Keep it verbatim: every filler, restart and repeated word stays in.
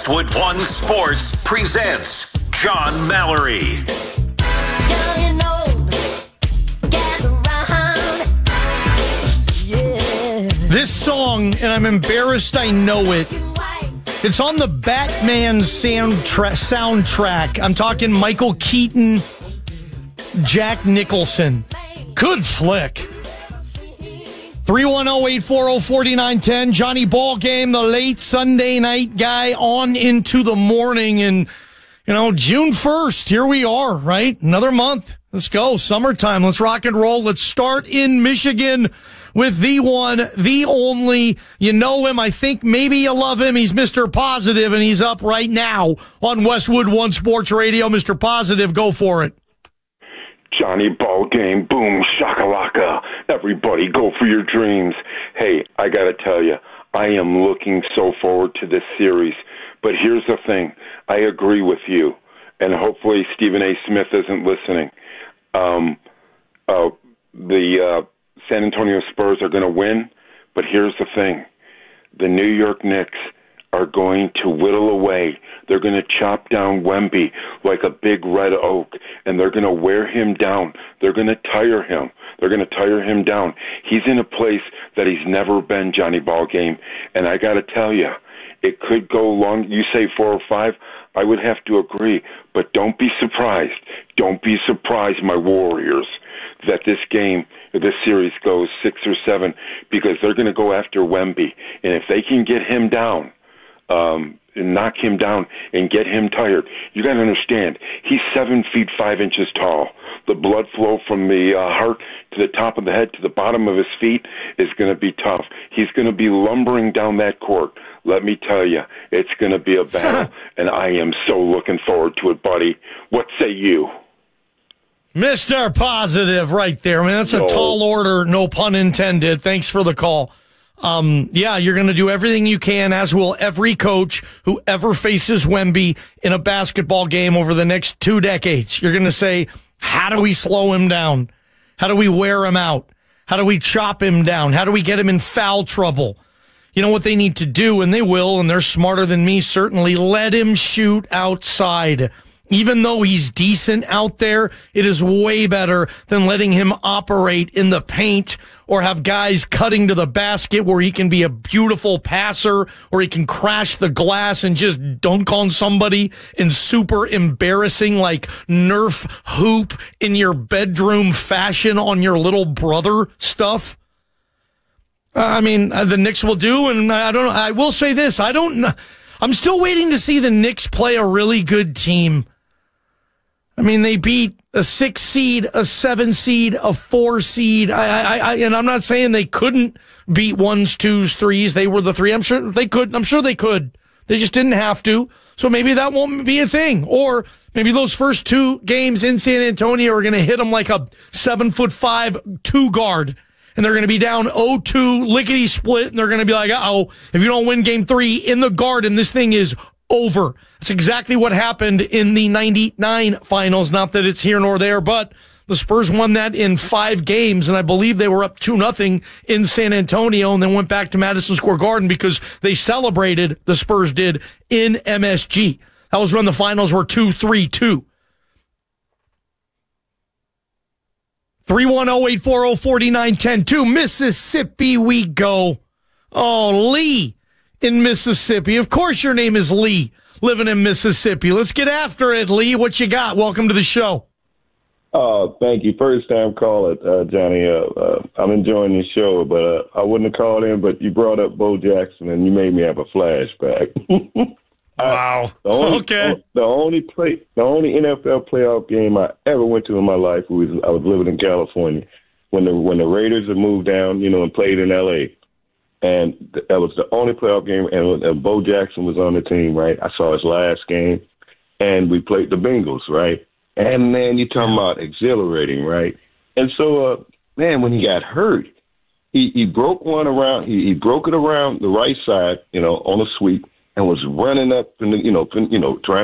Westwood One Sports presents John Mallory. This song, and I'm embarrassed I know it, it's on the Batman soundtra- soundtrack. I'm talking Michael Keaton, Jack Nicholson. Good flick. three one zero, eight four zero, four nine one zero. Johnny Ballgame, the late Sunday night guy, on into the morning. And, you know, June first, here we are, right? Another month. Let's go. Summertime. Let's rock and roll. Let's start in Michigan with the one, the only. You know him. I think maybe you love him. He's Mister Positive, and he's up right now on Westwood One Sports Radio. Mister Positive, go for it. Johnny Ballgame, boom, shakalaka. Everybody go for your dreams. Hey, I got to tell you, I am looking so forward to this series. But here's the thing. I agree with you, and hopefully Stephen A. Smith isn't listening. Um, uh, the uh, San Antonio Spurs are going to win, but here's the thing. The New York Knicks are going to whittle away. They're going to chop down Wemby like a big red oak, and they're going to wear him down. They're going to tire him. They're going to tire him down. He's in a place that he's never been, Johnny Ballgame, and I got to tell you, it could go long. You say four or five, I would have to agree, but don't be surprised. Don't be surprised, my Warriors, that this game, this series goes six or seven, because they're going to go after Wemby, and if they can get him down, um, and knock him down and get him tired, you got to understand, he's seven feet five inches tall. The blood flow from the uh, heart to the top of the head to the bottom of his feet is going to be tough. He's going to be lumbering down that court. Let me tell you, it's going to be a battle, and I am so looking forward to it, buddy. What say you? Mister Positive right there. I mean, that's a No. tall order, no pun intended. Thanks for the call. Um, yeah, you're going to do everything you can, as will every coach who ever faces Wemby in a basketball game over the next two decades. You're going to say, how do we slow him down? How do we wear him out? How do we chop him down? How do we get him in foul trouble? You know what they need to do, and they will, and they're smarter than me, certainly. Let him shoot outside. Even though he's decent out there, it is way better than letting him operate in the paint or have guys cutting to the basket where he can be a beautiful passer or he can crash the glass and just dunk on somebody in super embarrassing, like, Nerf hoop in your bedroom fashion on your little brother stuff. I mean, the Knicks will do, and I don't know. I will say this. I don't know. I'm still waiting to see the Knicks play a really good team. I mean, they beat a six seed, a seven seed, a four seed. I, I, I, and I'm not saying they couldn't beat ones, twos, threes. They were the three. I'm sure they could. I'm sure they could. They just didn't have to. So maybe that won't be a thing. Or maybe those first two games in San Antonio are going to hit them like a seven foot five two guard. And they're going to be down oh two, lickety split. And they're going to be like, uh-oh, if you don't win game three in the Garden, this thing is over. That's exactly what happened in the ninety-nine finals. Not that it's here nor there, but the Spurs won that in five games, and I believe they were up two nothing in San Antonio, and then went back to Madison Square Garden because they celebrated, the Spurs did, in M S G. That was when the finals were two three two. three one zero, eight four zero, four nine one zero. To Mississippi we go. Oh, Lee in Mississippi. Of course your name is Lee, living in Mississippi. Let's get after it, Lee. What you got? Welcome to the show. Oh, thank you. First time caller, uh, Johnny. Uh, uh, I'm enjoying the show, but uh, I wouldn't have called in, but you brought up Bo Jackson, and you made me have a flashback. Wow. I, the only, okay. The only play, the only N F L playoff game I ever went to in my life was I was living in California when the when the Raiders had moved down, you know, and played in L A. And that was the only playoff game, and uh, Bo Jackson was on the team, right? I saw his last game, and we played the Bengals, right? And, man, you're talking about exhilarating, right? And so, uh, man, when he got hurt, he, he broke one around, he, he broke it around the right side, you know, on a sweep, and was running up, and you know, you know, trying